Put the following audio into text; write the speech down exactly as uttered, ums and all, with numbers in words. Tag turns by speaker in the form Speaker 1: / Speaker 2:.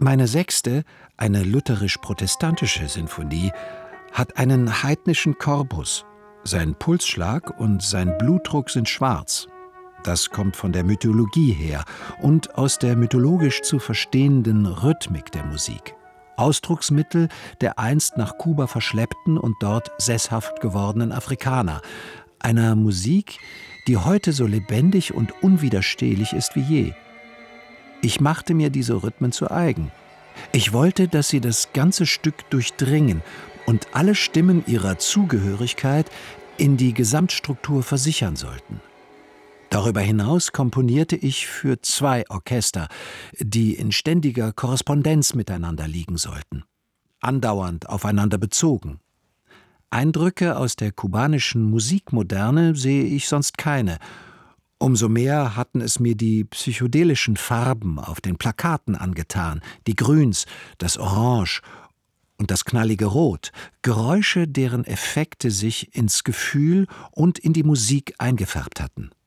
Speaker 1: Meine sechste, eine lutherisch-protestantische Sinfonie, hat einen heidnischen Korpus. Sein Pulsschlag und sein Blutdruck sind schwarz. Das kommt von der Mythologie her und aus der mythologisch zu verstehenden Rhythmik der Musik. Ausdrucksmittel der einst nach Kuba verschleppten und dort sesshaft gewordenen Afrikaner. Einer Musik, die heute so lebendig und unwiderstehlich ist wie je. Ich machte mir diese Rhythmen zu eigen. Ich wollte, dass sie das ganze Stück durchdringen und alle Stimmen ihrer Zugehörigkeit in die Gesamtstruktur versichern sollten. Darüber hinaus komponierte ich für zwei Orchester, die in ständiger Korrespondenz miteinander liegen sollten, andauernd aufeinander bezogen. Eindrücke aus der kubanischen Musikmoderne sehe ich sonst keine. Umso mehr hatten es mir die psychedelischen Farben auf den Plakaten angetan, die Grüns, das Orange und das knallige Rot, Geräusche, deren Effekte sich ins Gefühl und in die Musik eingefärbt hatten.